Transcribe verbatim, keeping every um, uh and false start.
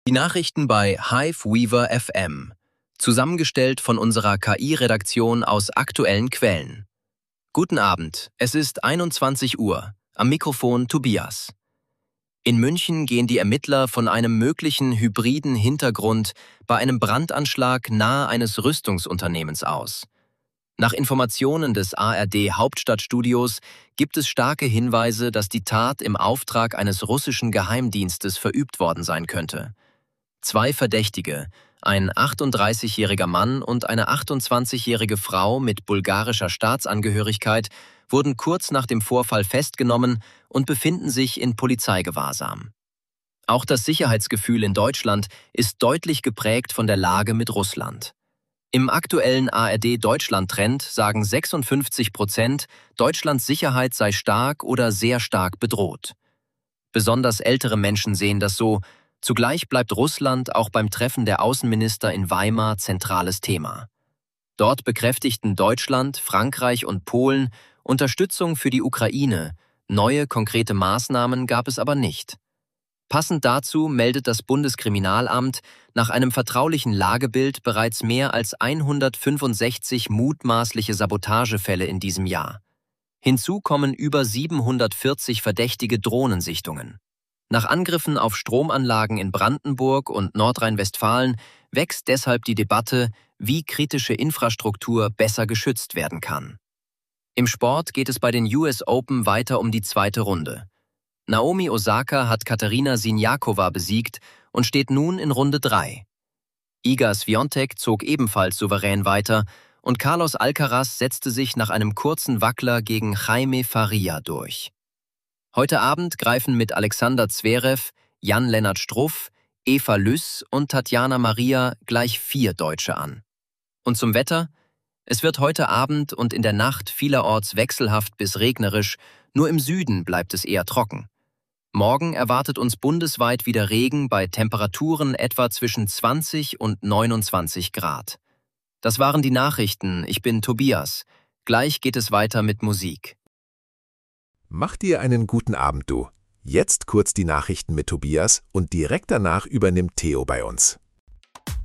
Die Nachrichten bei Hive Weaver F M, zusammengestellt von unserer K I-Redaktion aus aktuellen Quellen. Guten Abend, es ist einundzwanzig Uhr, am Mikrofon Tobias. In München gehen die Ermittler von einem möglichen hybriden Hintergrund bei einem Brandanschlag nahe eines Rüstungsunternehmens aus. Nach Informationen des A R D-Hauptstadtstudios gibt es starke Hinweise, dass die Tat im Auftrag eines russischen Geheimdienstes verübt worden sein könnte. Zwei Verdächtige, ein achtunddreißigjähriger Mann und eine achtundzwanzigjährige Frau mit bulgarischer Staatsangehörigkeit, wurden kurz nach dem Vorfall festgenommen und befinden sich in Polizeigewahrsam. Auch das Sicherheitsgefühl in Deutschland ist deutlich geprägt von der Lage mit Russland. Im aktuellen A R D-Deutschland-Trend sagen sechsundfünfzig Prozent, Deutschlands Sicherheit sei stark oder sehr stark bedroht. Besonders ältere Menschen sehen das so. Zugleich bleibt Russland auch beim Treffen der Außenminister in Weimar zentrales Thema. Dort bekräftigten Deutschland, Frankreich und Polen Unterstützung für die Ukraine, neue konkrete Maßnahmen gab es aber nicht. Passend dazu meldet das Bundeskriminalamt nach einem vertraulichen Lagebild bereits mehr als hundertfünfundsechzig mutmaßliche Sabotagefälle in diesem Jahr. Hinzu kommen über siebenhundertvierzig verdächtige Drohnensichtungen. Nach Angriffen auf Stromanlagen in Brandenburg und Nordrhein-Westfalen wächst deshalb die Debatte, wie kritische Infrastruktur besser geschützt werden kann. Im Sport geht es bei den U S Open weiter um die zweite Runde. Naomi Osaka hat Katerina Siniakova besiegt und steht nun in Runde drei. Iga Swiatek zog ebenfalls souverän weiter und Carlos Alcaraz setzte sich nach einem kurzen Wackler gegen Jaime Faria durch. Heute Abend greifen mit Alexander Zverev, Jan-Lennart Struff, Eva Lüss und Tatjana Maria gleich vier Deutsche an. Und zum Wetter? Es wird heute Abend und in der Nacht vielerorts wechselhaft bis regnerisch, nur im Süden bleibt es eher trocken. Morgen erwartet uns bundesweit wieder Regen bei Temperaturen etwa zwischen zwanzig und neunundzwanzig Grad. Das waren die Nachrichten, ich bin Tobias. Gleich geht es weiter mit Musik. Mach dir einen guten Abend, du. Jetzt kurz die Nachrichten mit Tobias und direkt danach übernimmt Theo bei uns.